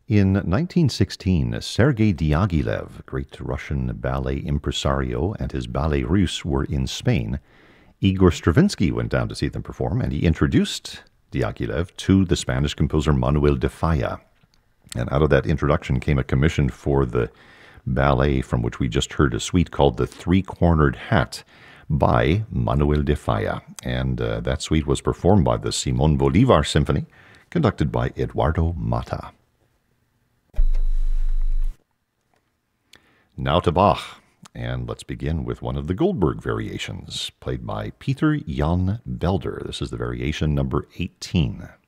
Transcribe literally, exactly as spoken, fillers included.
In nineteen sixteen, Sergei Diaghilev, great Russian ballet impresario, and his Ballet Russe were in Spain. Igor Stravinsky went down to see them perform, and he introduced Diaghilev to the Spanish composer Manuel de Falla. And out of that introduction came a commission for the ballet from which we just heard a suite called The Three-Cornered Hat by Manuel de Falla. And uh, that suite was performed by the Simon Bolivar Symphony, conducted by Eduardo Mata. Now to Bach, and let's begin with one of the Goldberg variations, played by Peter Jan Belder. This is the variation number eighteen.